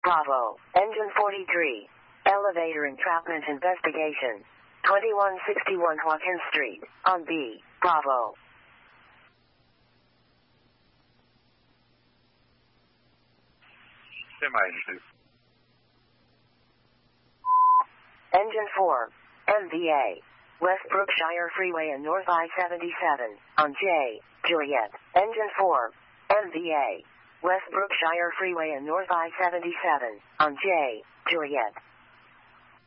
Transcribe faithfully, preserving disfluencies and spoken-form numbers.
Bravo. Engine forty-three. Elevator entrapment investigation. twenty-one sixty-one Watkins Street, on B. Bravo. Semi-engine. Engine four. M V A. West Brookshire Freeway and North I seventy-seven, on J. Juliet. Engine four. M V A. West Brookshire Freeway and North I seventy-seven, on J. Juliet.